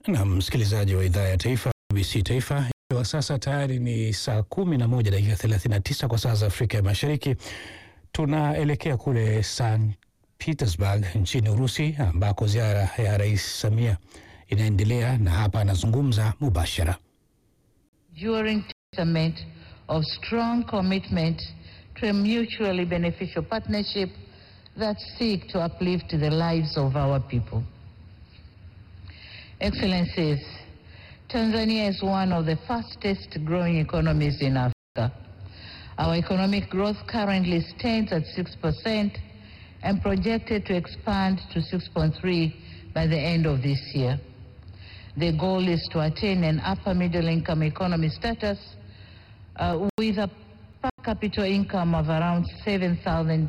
Na msikilizaji wa idhaa ya taifa BBC Taifa, kwa sasa tayari ni saa 11 dakika 39 kwa saa za Afrika ya Mashariki. Tunaelekea kule St. Petersburg nchini Urusi ambako ziara ya Rais Samia inaendelea, na hapa anazungumza mubashara. During testament of strong commitment to a mutually beneficial partnership that seek to uplift the lives of our people. Excellencies, Tanzania is one of the fastest growing economies in Africa. Our economic growth currently stands at 6% and projected to expand to 6.3% by the end of this year. The goal is to attain an upper middle income economy status with a per capita income of around 7,000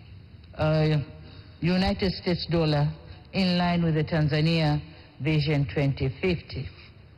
United States dollar, in line with the Tanzania Vision 2050.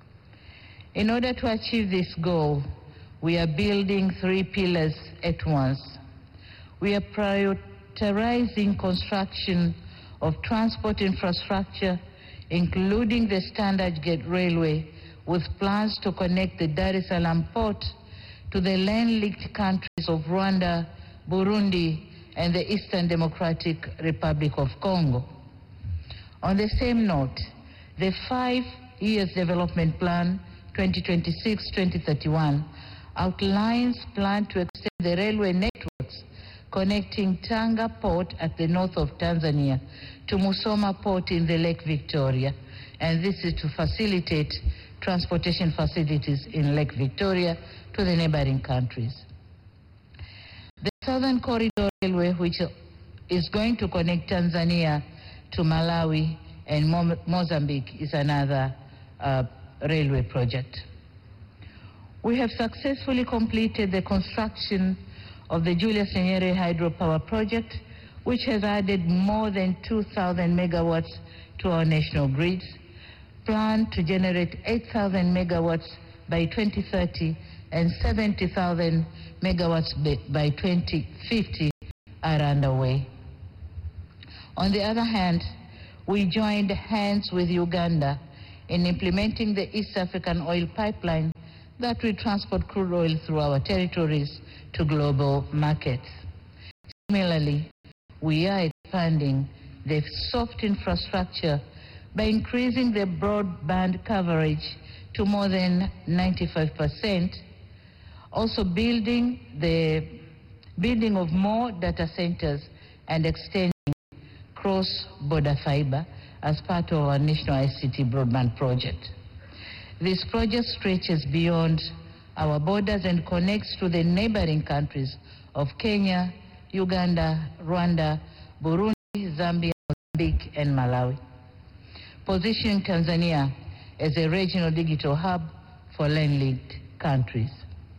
In order to achieve this goal, we are building 3 pillars at once. We are prioritizing construction of transport infrastructure, including the Standard Gauge Railway, with plans to connect the Dar es Salaam port to the land-linked countries of Rwanda, Burundi, and the Eastern Democratic Republic of Congo. On the same note, the 5-year development plan 2026-2031 outlines plan to extend the railway networks connecting Tanga port at the north of Tanzania to Musoma port in the Lake Victoria, and this is to facilitate transportation facilities in Lake Victoria to the neighboring countries. The Southern Corridor Railway, which is going to connect Tanzania to Malawi and Mozambique, is another railway project. We have successfully completed the construction of the Julius Nyerere hydropower project, which has added more than 2,000 megawatts to our national grids, planned to generate 8,000 megawatts by 2030 and 70,000 megawatts by 2050 are underway. On the other hand, we joined hands with Uganda in implementing the East African oil pipeline that will transport crude oil through our territories to global markets. Similarly, we are expanding the soft infrastructure by increasing the broadband coverage to more than 95%, also building of more data centers and extending cross-border fiber as part of our national ICT broadband project. This project stretches beyond our borders and connects to the neighboring countries of Kenya, Uganda, Rwanda, Burundi, Zambia, Mozambique, and Malawi, positioning Tanzania as a regional digital hub for land-linked countries.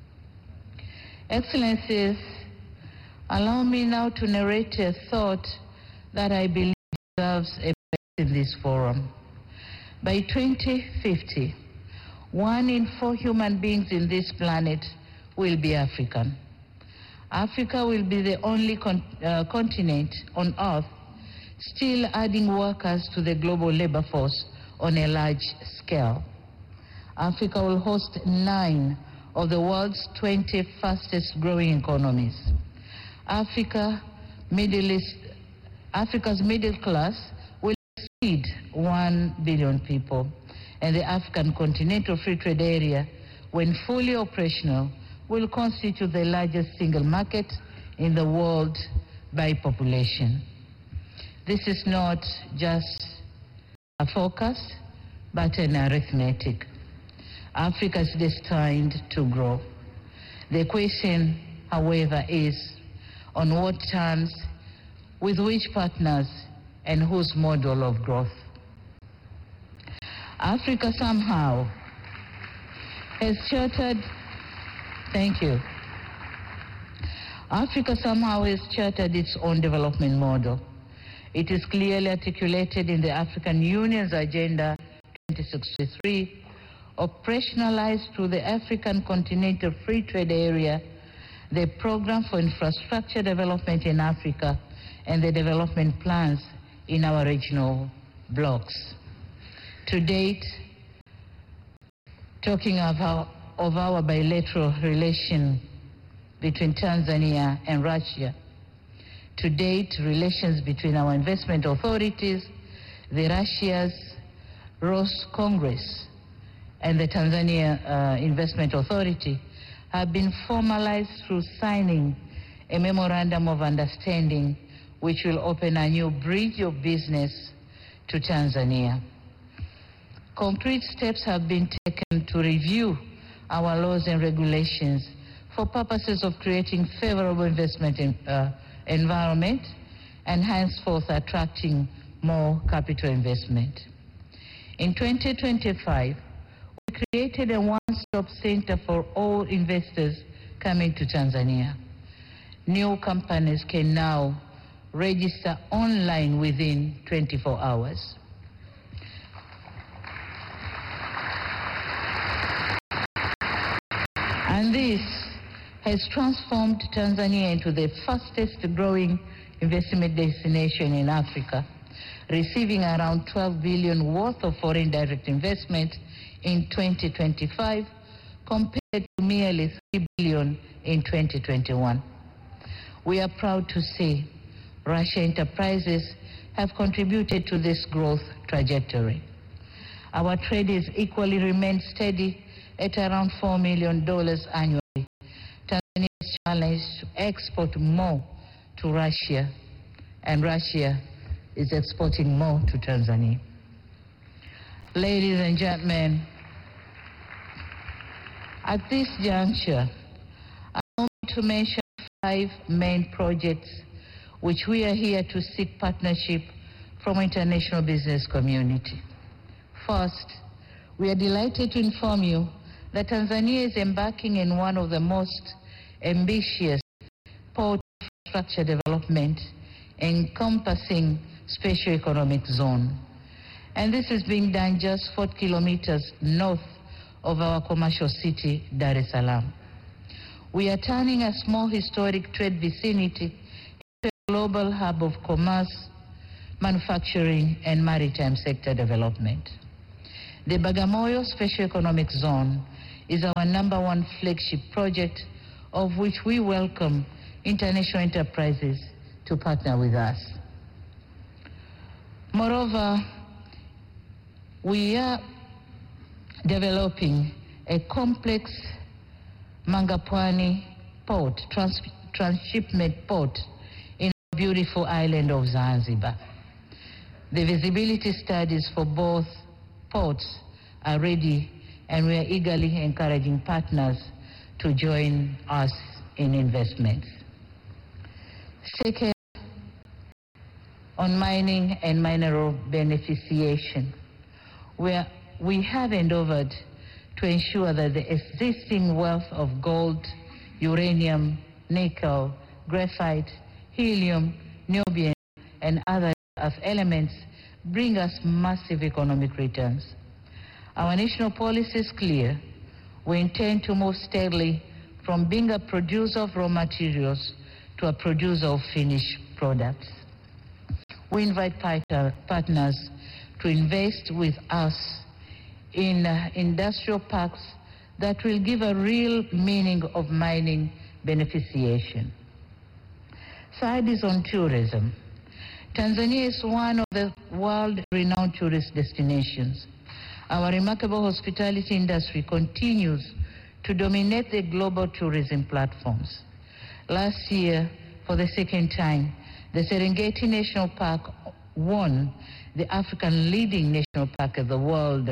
Excellencies, allow me now to narrate a thought that I believe deserves a place in this forum. By 2050, 1 in 4 human beings in this planet will be African. Africa will be the only continent on Earth still adding workers to the global labor force on a large scale. Africa will host 9 of the world's 20 fastest growing economies. Africa's middle class will exceed 1 billion people, and the African Continental Free Trade Area, when fully operational, will constitute the largest single market in the world by population. This is not just a forecast, but an arithmetic. Africa is destined to grow. The question, however, is on what terms, with which partners, and whose model of growth. Africa somehow has chartered, Africa somehow has chartered its own development model. It is clearly articulated in the African Union's Agenda 2063, operationalized through the African Continental Free Trade Area, the Program for Infrastructure Development in Africa, and the development plans in our regional blocks. To date, talking of our bilateral relation between Tanzania and Russia. To date, relations between our investment authorities, the Russia's Roscongress, and the Tanzania Investment Authority have been formalized through signing a memorandum of understanding which will open a new bridge of business to Tanzania. Concrete steps have been taken to review our laws and regulations for purposes of creating favorable investment environment and henceforth attracting more capital investment. In 2025, we created a one-stop center for all investors coming to Tanzania. New companies can now register online within 24 hours. And this has transformed Tanzania into the fastest growing investment destination in Africa, receiving around 12 billion worth of foreign direct investment in 2025 compared to merely 3 billion in 2021. We are proud to say Russia enterprises have contributed to this growth trajectory. Our trade has equally remained steady at around $4 million annually. Tanzania is challenged to export more to Russia, and Russia is exporting more to Tanzania. Ladies and gentlemen, at this juncture, I want to mention 5 main projects which we are here to seek partnership from international business community. First, we are delighted to inform you that Tanzania is embarking in one of the most ambitious port infrastructure development encompassing special economic zone. And this is being done just 40 kilometers north of our commercial city, Dar es Salaam. We are turning a small historic trade vicinity into a global hub of commerce, manufacturing, and maritime sector development. The Bagamoyo Special Economic Zone is our #1 flagship project, of which we welcome international enterprises to partner with us. Moreover, we are developing a complex Mangapwani port, transshipment port in the beautiful island of Zanzibar. The visibility studies for both ports are ready, and we are eagerly encouraging partners to join us in investments. Second, on mining and mineral beneficiation, where we have endeavored to ensure that the existing wealth of gold, uranium, nickel, graphite, helium, niobium, and other earth elements bring us massive economic returns. Our national policy is clear. We intend to move steadily from being a producer of raw materials to a producer of finished products. We invite partners to invest with us in industrial parks that will give a real meaning of mining beneficiation. Third is on tourism. Tanzania is one of the world-renowned tourist destinations. Our remarkable hospitality industry continues to dominate the global tourism platforms. Last year, for the second time, the Serengeti National Park won the African Leading National Park at the World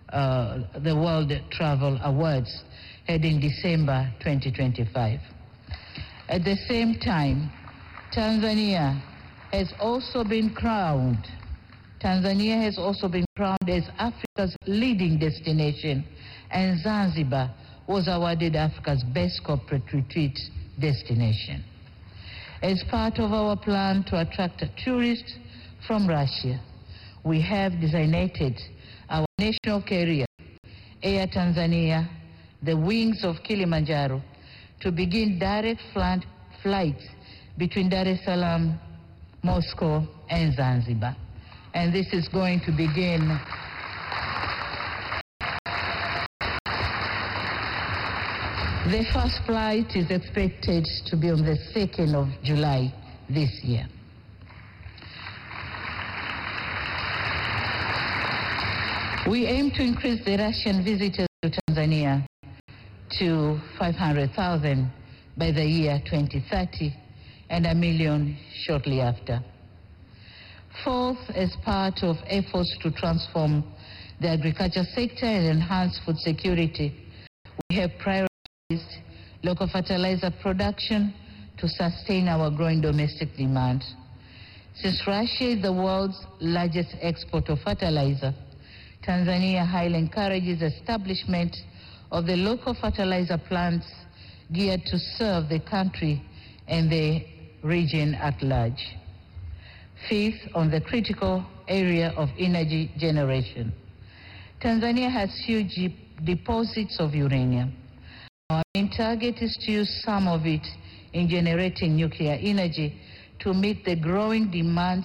Travel Awards held in December 2025. At the same time, Tanzania has also been crowned as Africa's leading destination, and Zanzibar was awarded Africa's best corporate retreat destination. As part of our plan to attract tourists from Russia, we have designated our national carrier, Air Tanzania, the wings of Kilimanjaro, to begin direct flights between Dar es Salaam, Moscow, and Zanzibar. And this is going to begin The first flight is expected to be on the 2nd of July this year. We aim to increase the Russian visitors to Tanzania to 500,000 by the year 2030 and 1 million shortly after. Fourth, as part of efforts to transform the agriculture sector and enhance food security, we have prioritized local fertilizer production to sustain our growing domestic demand. Since Russia is the world's largest exporter of fertilizer, Tanzania highly encourages establishment of the local fertilizer plants geared to serve the country and the region at large. Fifth, on the critical area of energy generation, Tanzania has huge deposits of uranium. Our main target is to use some of it in generating nuclear energy to meet the growing demands,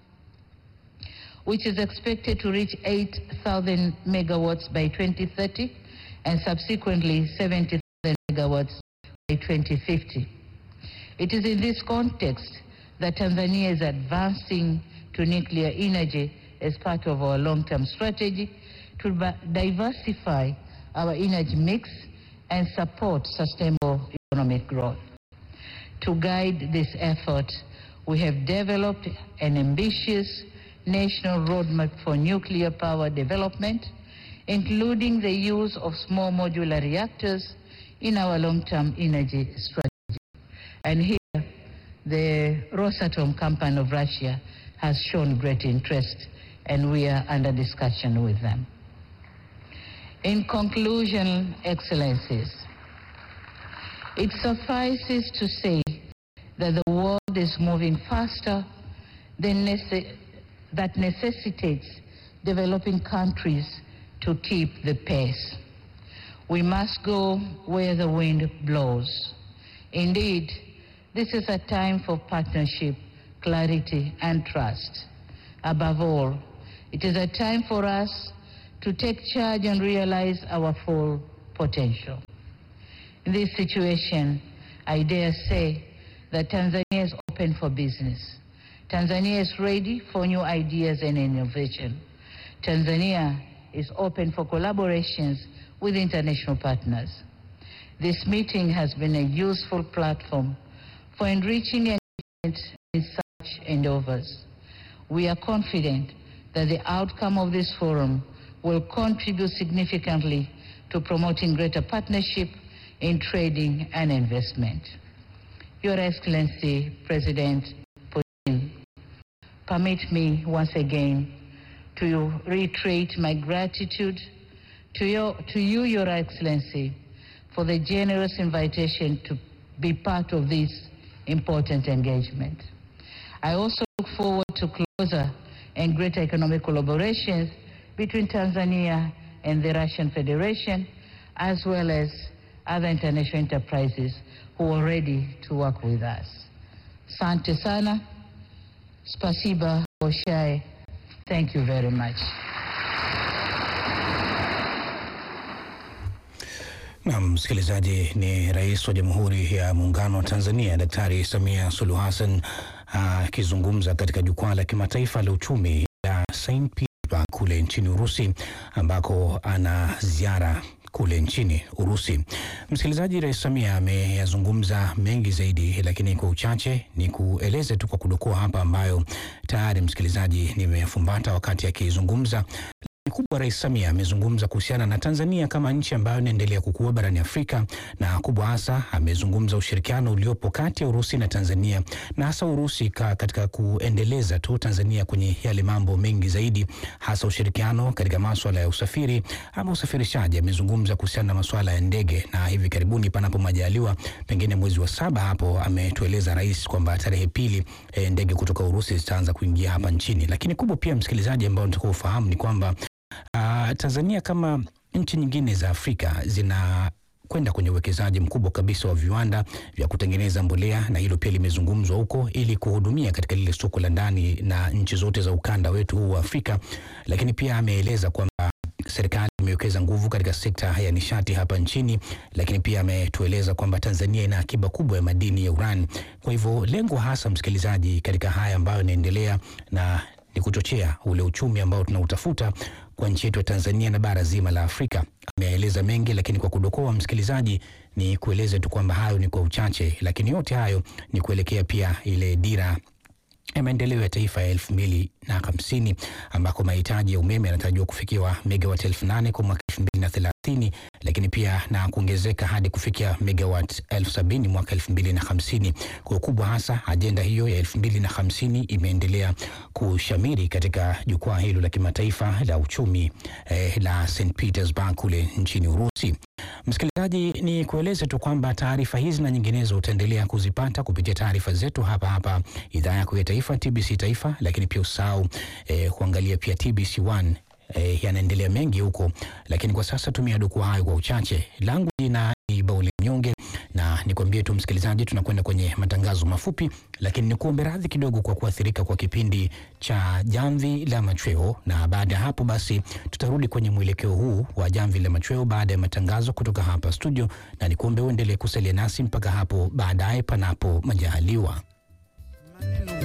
which is expected to reach 8,000 megawatts by 2030 and subsequently 70,000 megawatts by 2050. It is in this context that Tanzania is advancing to nuclear energy as part of our long-term strategy to diversify our energy mix and support sustainable economic growth. To guide this effort, we have developed an ambitious national roadmap for nuclear power development, including the use of small modular reactors in our long-term energy strategy. And here, the Rosatom company of Russia has shown great interest, and we are under discussion with them. In conclusion, Excellencies, it suffices to say that the world is moving faster than that necessitates developing countries to keep the pace. We must go where the wind blows. Indeed, this is a time for partnership, clarity, and trust. Above all, it is a time for us to take charge and realize our full potential. In this situation, I dare say that Tanzania is open for business. Tanzania is ready for new ideas and innovation. Tanzania is open for collaborations with international partners. This meeting has been a useful platform for enriching engagement in such endeavors. We are confident that the outcome of this forum will contribute significantly to promoting greater partnership in trading and investment. Your Excellency, President Putin, permit me once again to reiterate my gratitude to you, Your Excellency, for the generous invitation to be part of this important engagement. I also look forward to closer and greater economic collaborations between Tanzania and the Russian Federation, as well as other international enterprises who are ready to work with us. Asante sana, spasiba Oshai. Thank you very much. Na msikilizaji, ni Rais wa Jamhuri ya Muungano wa Tanzania Daktari Samia Suluhu Hassan akizungumza katika jukwaa la kimataifa la uchumi la St. Petersburg kule nchini Urusi, ambako ana ziara kule nchini Urusi. Msikilizaji, Rais Samia ameyazungumza mengi zaidi, lakini kwa uchache ni kueleze tu kwa kudokoa hapa ambayo tayari msikilizaji nimefumbata wakati akizungumza. Kubwa, Rais Samia amezungumza kuhusiana na Tanzania kama nchi ambayo inaendelea kukua barani Afrika, na kubwa hasa amezungumza ushirikiano uliopo kati ya Urusi na Tanzania, na hasa Urusi katika kuendeleza tu Tanzania kwenye yale mambo mengi zaidi, hasa ushirikiano katika masuala ya usafiri ama usafirishaji. Amezungumza kuhusiana na masuala ya ndege, na hivi karibuni panapo majaliwa pengine mwezi wa 7 hapo ametueleza rais kwamba tarehe 2 ndege kutoka Urusi zitaanza kuingia hapa nchini. Lakini kubwa pia msikilizaji ambao nataka ufahamu ni kwamba Tanzania kama nchi nyingine za Afrika zina kwenda kwenye uwekezaji mkubwa kabisa wa viwanda vya kutengeneza mbolea, na hilo pia limezungumzwa huko ili kuhudumia katika lile soko la ndani na nchi zote za ukanda wetu huu wa Afrika. Lakini pia ameeleza kwamba serikali imewekeza nguvu katika sekta ya nishati hapa nchini, lakini pia ametueleza kwamba Tanzania ina akiba kubwa ya madini ya urani. Kwa hivyo lengo hasa, msikilizaji, katika haya ambayo yanaendelea na ni kuchochea ule uchumi ambao tunautafuta kwa nchi yetu ya Tanzania na bara zima la Afrika. Ameeleza mengi, lakini kwa kudokoa, msikilizaji, ni kueleze tu kwamba hayo ni kwa uchache, lakini yote hayo ni kuelekea pia ile dira ya maendeleo ya taifa ya 2050 ambako mahitaji ya umeme yanatarajiwa kufikiwa megawati 8,000 kwa mwaka 2030, lakini pia na kuongezeka hadi kufikia megawati 70,000 mwaka 2050. Kwa ukubwa hasa ajenda hiyo ya 2050 imeendelea kushamiri katika jukwaa hilo la kimataifa la uchumi la St. Petersburg kule nchini Urusi. Msikilizaji, ni kueleze tu kwamba taarifa hizi na nyinginezo utaendelea kuzipata kupitia taarifa zetu hapa idhaa yako ya taifa TBC Taifa, lakini pia usahau kuangalia pia TBC1. Yanaendelea mengi huko, lakini kwa sasa tumia duku hayo kwa uchache. Langu jina ni Bauli Mnyonge, na nikwambie tu msikilizaji, tunakwenda kwenye matangazo mafupi, lakini nikuombe radhi kidogo kwa kuathirika kwa kipindi cha Jamvi la Machweo, na baada ya hapo basi tutarudi kwenye mwelekeo huu wa Jamvi la Machweo baada ya matangazo kutoka hapa studio, na nikuombe uendelee kusalia nasi mpaka hapo baadaye, panapo majaliwa.